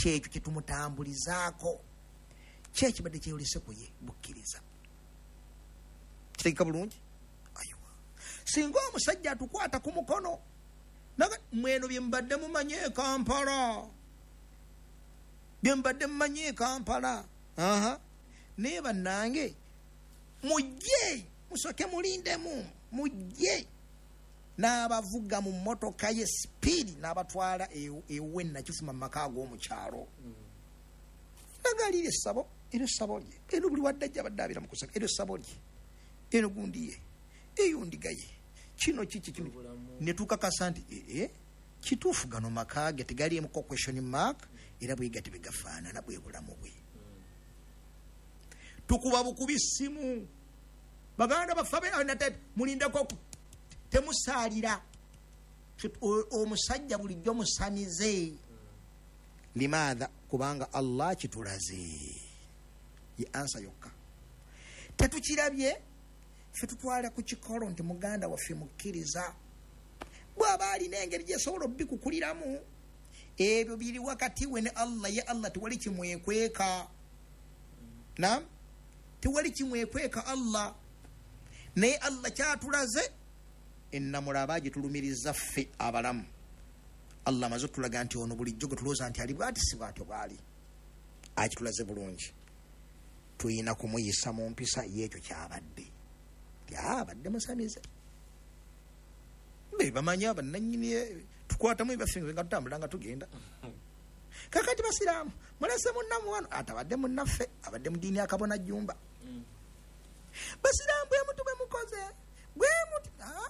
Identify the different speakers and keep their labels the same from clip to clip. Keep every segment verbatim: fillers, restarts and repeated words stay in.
Speaker 1: kyekyo kyetumutambulizaako kyekibadde kyeyolese ku ye bukkiriza. Kitegeka bulungi? Ayiwa, singa omusajja atukwata ku mukono naga mweno bye mbadde mumanye e Kampala, bye mbadde mumanye e Kampala, aha naye bannange mujje musoke mulindemu, mujje n'abavuga mu mmotoka ye sipiidi n'abatwala ewe nakifuma mu maka ag'omukyalo. Nagalira essabo, eryo ssabo lye, eno buli wadde ajja badde abira mu kusaka, eryo ssabo lye, eno gundi ye, eyo ndiga ye, kino kiki kino. Ne tukakasa nti ee kituufu gano maka ge tegaliimuko question mark era bwe gati begafaanana bwe bulamu bwe. Tukuba bukubi simu baganda bafabe anatete mulindako temusaalira omusajja bulijjo musanize. Limaadha? Kubanga Allah kitulaze ye ansa yokka. Tetukirabye ffe tutwala ku kikolo nti muganda waffe mukkiriza bw'aba alina engeri gyesobola obikukuliramu ebyo biri wakati we ne Allah. Ye Allah tewali kimwekweka, naam tewali kimwekweka Allah. Naye Allah kyatulaze ennamulaba gitulumiriza ffe abalamu. Allah amaze otulaga nti ono bulijjo gwe tulowooza nti ali bwati si bwatyo bwali, akitulaze bulungi. Tuyina kumuyisa mu mpisa y'ekyo kyabadde, abadde musamize. Be bamanya bannannyini tukwatamu ebaffe nga tutambula nga tugenda. Kakati basiraamu mulese munnamu wano atabadde munnaffe, abadde mu ddiini akabona jjumba. Basiraamu bwe mutu bwe mukoze bwe mutu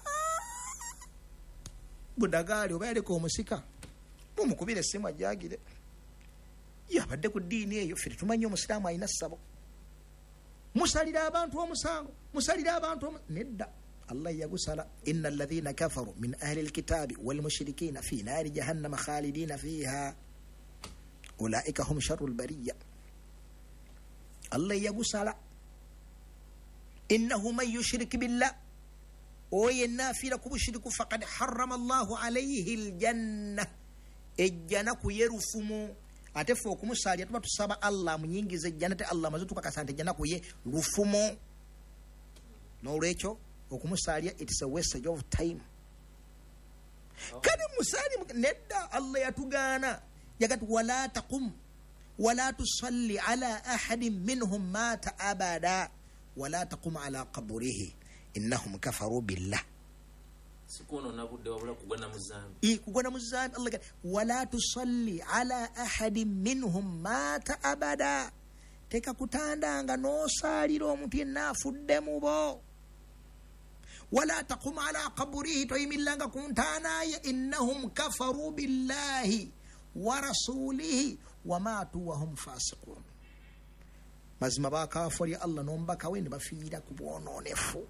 Speaker 1: budagaali oba yaleka omusika mumukubira essimu ajagire yabadde ku ddiini eyo. Ffe tetumanyi omusiraamu alina ssabo. Musalira abantu omusango, musalira abantu nedda. Allah yagusala inna alladhina kafaru min ahli alkitabi wal mushrikina fi nari jahannama khalidina fiha ulaika hum sharrul bariyya. Allah yagusala innahu man yushrik billah oyenafira kubushiriku faqad harrama Allahu alayhi aljanna, ejjana kuyerufumu. Ate ffe okumusalira tuba tusaba Allah munyingize ejjana, te Allah maze tukakasa nti ejjana kuye lufumu. N'olwekyo okumusalira it's a wastage of time. Kale musali nedda Allah yatugaana yagati wala taqum wala tusalli ala ahadin minhum mata abada wala taqum ala qabrihi innahum kafaru billah.
Speaker 2: Sikuno nabudde wabula kugwana muzambi.
Speaker 1: I kugwana muzambi Allah gati wala tusalli ala ahadin minhum mata abada. Teka kutandanga n'osalira omuntu yenna afudde mu bo. Wala taqum ala qabrihi, toyimillanga ku ntaana ye. Innahum kafaru billahi wa rasulihi wa matu wa hum fasiqun. Mazima bakafari Allah n'omubaka we ne bafiira ku bwonoonefu.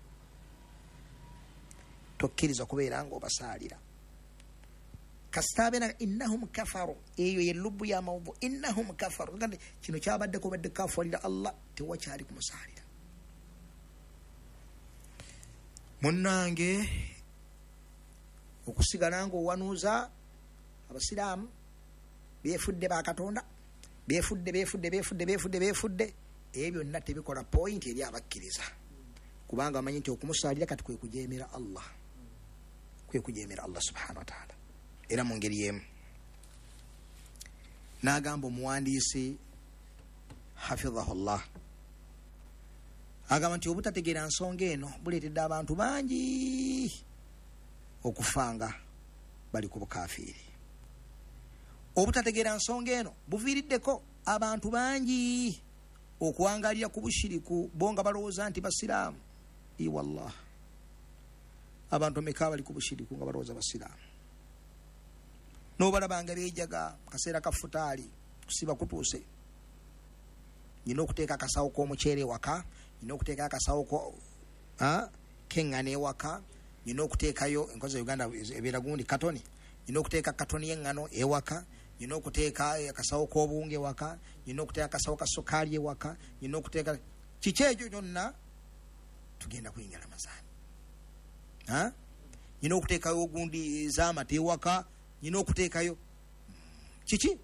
Speaker 1: Tokkiriza kubeera nga obasalira kasitabeera innahum kafaru, eyo ye lubbu ya mawuvu. Innahum kafaru kandi kino kyabadde ko badde kafarira Allah tewakyali kumusalira. Munnange okusigala nga owanuuza abasiraamu beefudde bakatonda, beefudde beefudde beefudde beefudde beefudde, ebyo byonna tebikola point eri abakkiriza, kubanga amanyi nti okumusalira kati kwe kujeemera Allah, kwe kujeemera Allah subhanahu wa ta'ala. Era mu ngeri yemu n'agamba omuwandiisi hafidhahullah agamba nti obutategeera nsonga eno buleetedde abantu bangi okufanga bali ku bukafiiri. Obutategeera nsonga eno buviiriddeko abantu bangi okuwangalira ku bushiriku, bo nga balowooza nti basiraamu. I wallah, abantu meka bali ku bushiriku nga balowooza basiraamu. N'obalabanga beejaga kaseera ka futaali kusiba kutuuse, nina okuteeka akasawo k'omuceere ewaka, nina okuteeka akasawo ko keŋŋana ewaka, nina okuteekayo enkozi Uganda ebeera gundi katoni, nina okuteeka katoni y'eŋŋano ewaka, nina okuteeka akasawo k'obuwunga ewaka, nina okuteeka akasawo ka sukaali ewaka, nina okuteeka kiki ekyo kyonna tugenda kuyingira Ramazaani. Nina okuteekayo ogundi z'amata ewaka, nina okuteekayo kiki